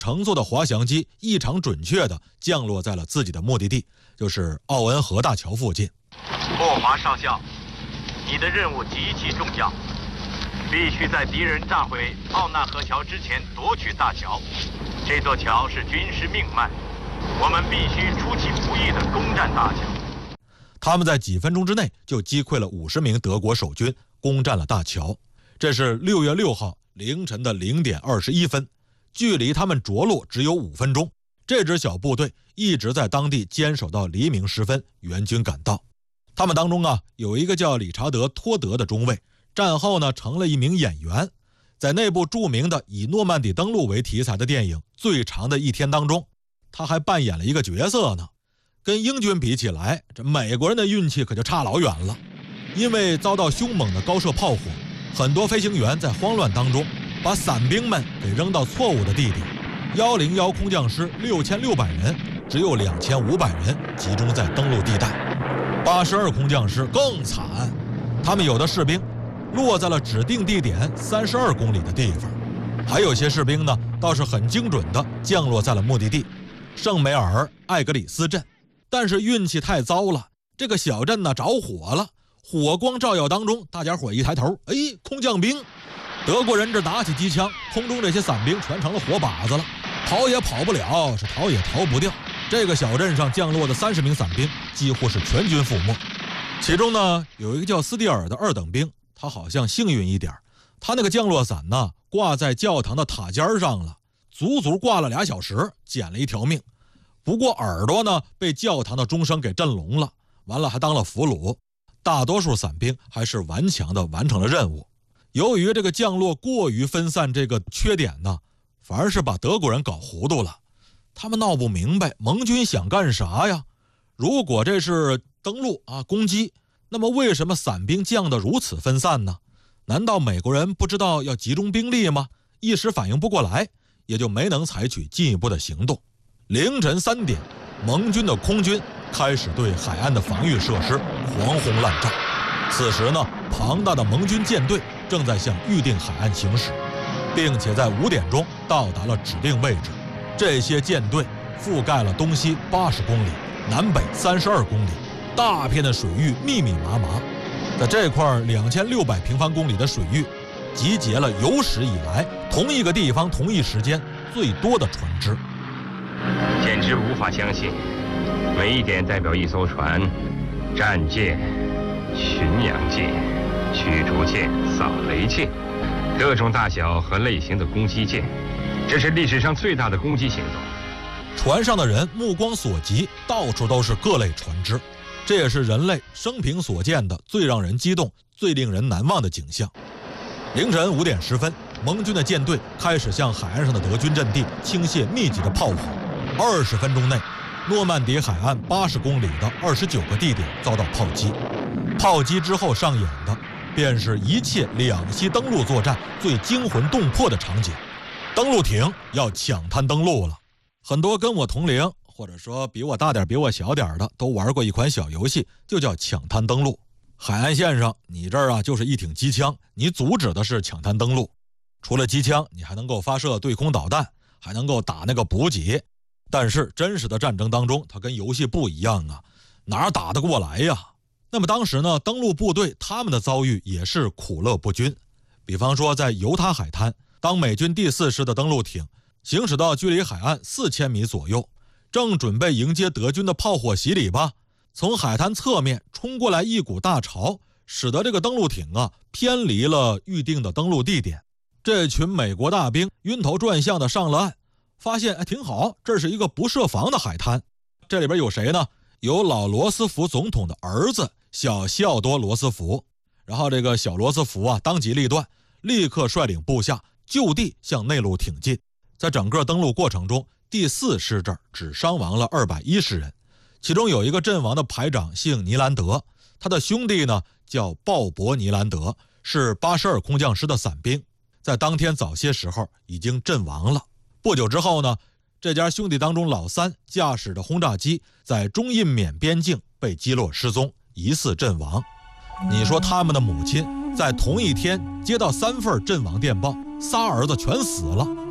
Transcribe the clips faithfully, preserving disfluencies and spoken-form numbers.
乘坐的滑翔机异常准确地降落在了自己的目的地，就是奥恩河大桥附近。 霍华少校，你的任务极其重要，必须在敌人炸毁奥纳河桥之前夺取大桥。这座桥是军事命脉，我们必须出其不意地攻占大桥。 他们在几分钟之内就击溃了五十名德国守军，攻占了大桥。这是六月六号凌晨的零点二十一分，距离他们着陆只有五分钟。这支小部队一直在当地坚守到黎明时分，援军赶到。他们当中啊，有一个叫理查德·托德的中尉，战后呢成了一名演员。在那部著名的以诺曼底登陆为题材的电影《最长的一天》当中，他还扮演了一个角色呢。跟英军比起来，这美国人的运气可就差老远了。因为遭到凶猛的高射炮火，很多飞行员在慌乱当中把伞兵们给扔到错误的地点。一零一空降师六千六百人，只有两千五百人集中在登陆地带。八十二空降师更惨，他们有的士兵落在了指定地点三十二公里的地方，还有些士兵呢倒是很精准地降落在了目的地圣梅尔艾格里斯镇。但是运气太糟了，这个小镇呢着火了，火光照耀当中，大家伙一抬头，哎，空降兵！德国人这打起机枪，空中这些伞兵全成了火把子了，跑也跑不了，是逃也逃不掉。这个小镇上降落的三十名伞兵几乎是全军覆没。其中呢有一个叫斯蒂尔的二等兵，他好像幸运一点，他那个降落伞呢挂在教堂的塔尖上了，足足挂了俩小时，捡了一条命。不过耳朵呢被教堂的钟声给震聋了，完了还当了俘虏。大多数伞兵还是顽强地完成了任务。由于这个降落过于分散这个缺点呢，反而是把德国人搞糊涂了。他们闹不明白盟军想干啥呀？如果这是登陆啊攻击，那么为什么伞兵降得如此分散呢？难道美国人不知道要集中兵力吗？一时反应不过来，也就没能采取进一步的行动。凌晨三点，盟军的空军开始对海岸的防御设施狂轰滥炸。此时呢，庞大的盟军舰队正在向预定海岸行驶，并且在五点钟到达了指定位置。这些舰队覆盖了东西八十公里，南北三十二公里，大片的水域密密麻麻。在这块两千六百平方公里的水域，集结了有史以来同一个地方同一时间最多的船只。 简直无法相信，每一点代表一艘船，战舰、巡洋舰、驱逐舰、扫雷舰，各种大小和类型的攻击舰，这是历史上最大的攻击行动。 船上的人目光所及，到处都是各类船只，这也是人类生平所见的最让人激动、最令人难忘的景象。凌晨五点十分，盟军的舰队开始向海岸上的德军阵地倾泻密集的炮火。二十分钟内，诺曼底海岸八十公里的二十九个地点遭到炮击。炮击之后上演的，便是一切两栖登陆作战最惊魂动魄的场景。登陆艇要抢滩登陆了。很多跟我同龄，或者说比我大点、比我小点的，都玩过一款小游戏，就叫抢滩登陆。海岸线上，你这儿啊就是一挺机枪，你阻止的是抢滩登陆。除了机枪，你还能够发射对空导弹，还能够打那个补给。但是真实的战争当中，它跟游戏不一样啊，哪打得过来呀？那么当时呢，登陆部队他们的遭遇也是苦乐不均。比方说在犹他海滩，当美军第四师的登陆艇行驶到距离海岸四千米左右，正准备迎接德军的炮火洗礼吧，从海滩侧面冲过来一股大潮，使得这个登陆艇啊偏离了预定的登陆地点。这群美国大兵晕头转向的上了岸，发现哎挺好，这是一个不设防的海滩。这里边有谁呢？有老罗斯福总统的儿子小西奥多罗斯福。然后这个小罗斯福啊当机立断，立刻率领部下就地向内陆挺进。在整个登陆过程中，第四师这儿只伤亡了二百一十人，其中有一个阵亡的排长姓尼兰德，他的兄弟呢叫鲍勃尼兰德，是八十二空降师的伞兵，在当天早些时候已经阵亡了。不久之后呢，这家兄弟当中老三驾驶着轰炸机在中印缅边境被击落失踪，疑似阵亡。你说他们的母亲在同一天接到三份阵亡电报，仨儿子全死了。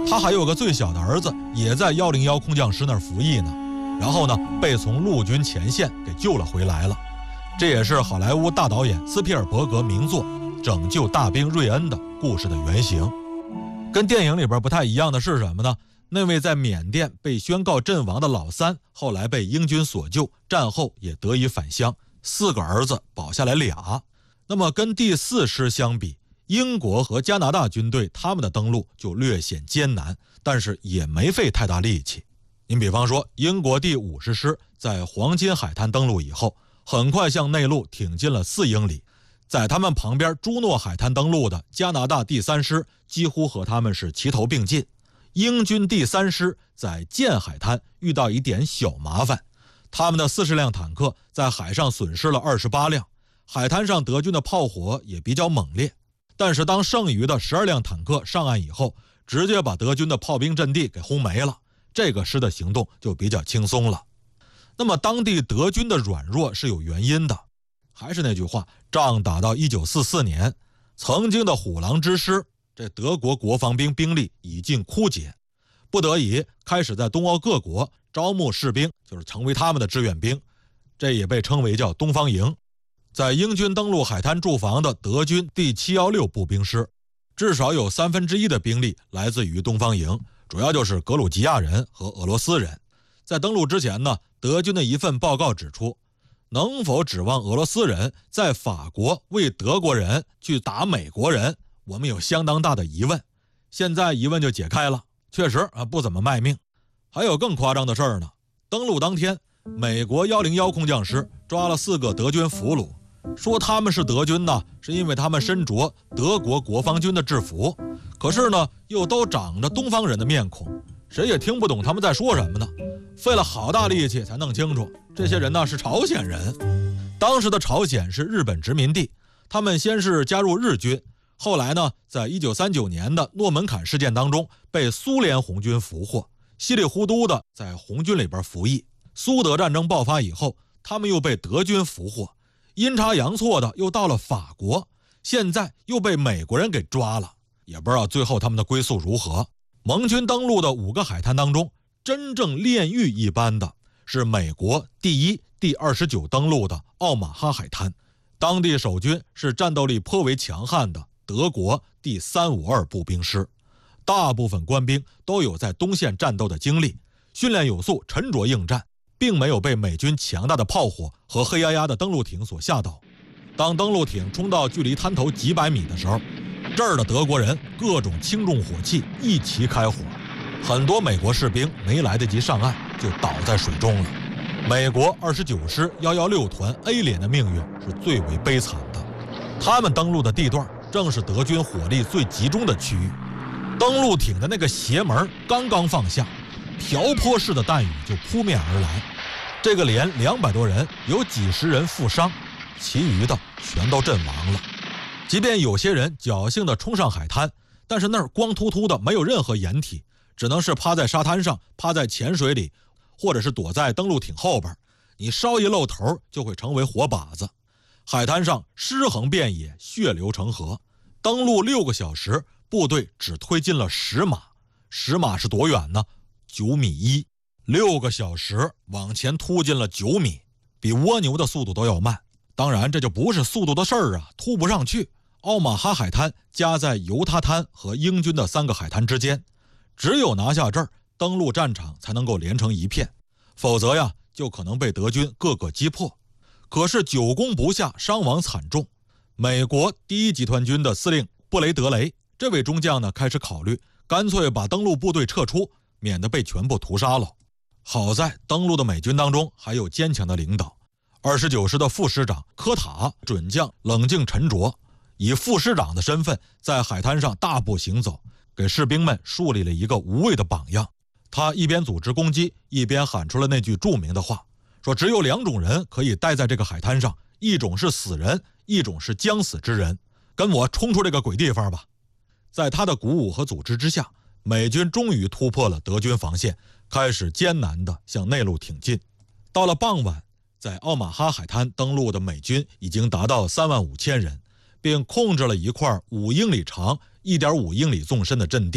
他还有个最小的儿子，也在一零一空降师那儿服役呢。然后呢，被从陆军前线给救了回来了。这也是好莱坞大导演斯皮尔伯格名作《拯救大兵瑞恩》的故事的原型。跟电影里边不太一样的是什么呢？那位在缅甸被宣告阵亡的老三，后来被英军所救，战后也得以返乡，四个儿子保下来俩。那么跟第四师相比，英国和加拿大军队他们的登陆就略显艰难，但是也没费太大力气。您比方说，英国第五十师在黄金海滩登陆以后，很快向内陆挺进了四英里。在他们旁边朱诺海滩登陆的加拿大第三师几乎和他们是齐头并进。英军第三师在建海滩遇到一点小麻烦，他们的四十辆坦克在海上损失了二十八辆，海滩上德军的炮火也比较猛烈。但是当剩余的十二辆坦克上岸以后，直接把德军的炮兵阵地给轰没了，这个师的行动就比较轻松了。那么当地德军的软弱是有原因的，还是那句话，仗打到一九四四年，曾经的虎狼之师，这德国国防兵兵力已近枯竭，不得已开始在东欧各国招募士兵，就是成为他们的志愿兵，这也被称为叫东方营。在英军登陆海滩驻防的德军第七一六步兵师，至少有三分之一的兵力来自于东方营，主要就是格鲁吉亚人和俄罗斯人。在登陆之前呢，德军的一份报告指出，能否指望俄罗斯人在法国为德国人去打美国人，我们有相当大的疑问。现在疑问就解开了，确实啊不怎么卖命。还有更夸张的事儿呢，登陆当天，美国一零一空降师抓了四个德军俘虏，说他们是德军呢，是因为他们身着德国国防军的制服，可是呢又都长着东方人的面孔，谁也听不懂他们在说什么呢。费了好大力气才弄清楚，这些人呢是朝鲜人。当时的朝鲜是日本殖民地，他们先是加入日军，后来呢在一九三九年的诺门坎事件当中被苏联红军俘获，稀里糊涂的在红军里边服役。苏德战争爆发以后，他们又被德军俘获，阴差阳错的又到了法国，现在又被美国人给抓了，也不知道最后他们的归宿如何。盟军登陆的五个海滩当中，真正炼狱一般的是美国第一、第二十九登陆的奥马哈海滩，当地守军是战斗力颇为强悍的德国第三五二步兵师，大部分官兵都有在东线战斗的经历，训练有素，沉着应战，并没有被美军强大的炮火和黑压压的登陆艇所吓倒。当登陆艇冲到距离滩头几百米的时候，这儿的德国人各种轻重火器一齐开火，很多美国士兵没来得及上岸就倒在水中了。美国二十九师一一六团 A 连的命运是最为悲惨的，他们登陆的地段正是德军火力最集中的区域。登陆艇的那个斜门刚刚放下，瓢泼式的弹雨就扑面而来，这个连两百多人有几十人负伤，其余的全都阵亡了。即便有些人侥幸地冲上海滩，但是那儿光秃秃的，没有任何掩体，只能是趴在沙滩上，趴在浅水里，或者是躲在登陆艇后边，你稍一露头就会成为活靶子。海滩上尸横遍野，血流成河。登陆六个小时，部队只推进了十码，十码是多远呢？九米一，六个小时往前突进了九米，比蜗牛的速度都要慢。当然，这就不是速度的事儿啊，突不上去。奥马哈海滩夹在犹他滩和英军的三个海滩之间，只有拿下这儿，登陆战场才能够连成一片，否则呀，就可能被德军各个击破。可是久攻不下，伤亡惨重。美国第一集团军的司令布雷德雷这位中将呢，开始考虑干脆把登陆部队撤出，免得被全部屠杀了。好在登陆的美军当中还有坚强的领导，二十九师的副师长科塔准将冷静沉着，以副师长的身份在海滩上大步行走，给士兵们树立了一个无畏的榜样。他一边组织攻击，一边喊出了那句著名的话，说只有两种人可以待在这个海滩上，一种是死人，一种是将死之人，跟我冲出这个鬼地方吧。在他的鼓舞和组织之下，美军终于突破了德军防线，开始艰难地向内陆挺进。到了傍晚，在奥马哈海滩登陆的美军已经达到三万五千人，并控制了一块五英里长、一点五英里纵深的阵地，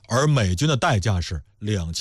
而美军的代价是两千。